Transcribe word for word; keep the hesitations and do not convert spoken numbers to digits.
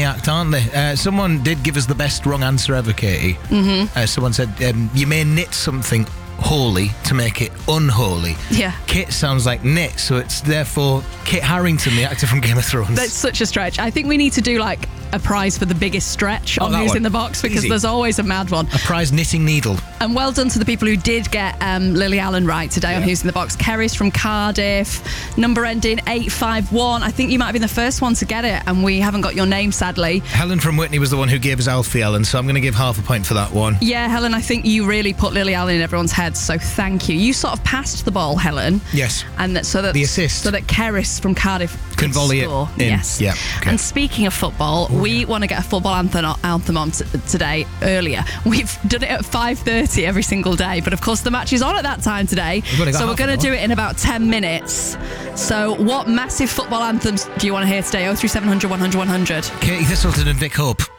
the act, aren't they? Uh, someone did give us the best wrong answer ever, Katie. Mm-hmm. Uh, someone said, um, you may knit something holy to make it unholy. Yeah. Kit sounds like knit, so it's therefore Kit Harington, the actor from Game of Thrones. That's such a stretch. I think we need to do like a prize for the biggest stretch Oh, on that Who's one. in the Box, because Easy. there's always a mad one. A prize knitting needle. And well done to the people who did get um, Lily Allen right today on Yeah. Who's in the Box. Kerry's from Cardiff, number ending eight five one. I think you might have been the first one to get it, and we haven't got your name, sadly. Helen from Whitney was the one who gave us Alfie Allen, so I'm going to give half a point for that one. Yeah, Helen, I think you really put Lily Allen in everyone's heads, so thank you. You sort of passed the ball, Helen. Yes. And that, so that The assist. so that Kerris from Cardiff Can could volley it score. in. Yes. Yeah, okay. And speaking of football, Ooh, we yeah. want to get a football anthem, anthem on t- today earlier. We've done it at five thirty every single day, but of course the match is on at that time today. We've only got So we're half going an to hour. do it in about ten minutes. So what massive football anthems do you want to hear today? oh three seven hundred, one hundred, one hundred. Katie Thistleton and Vic Hope.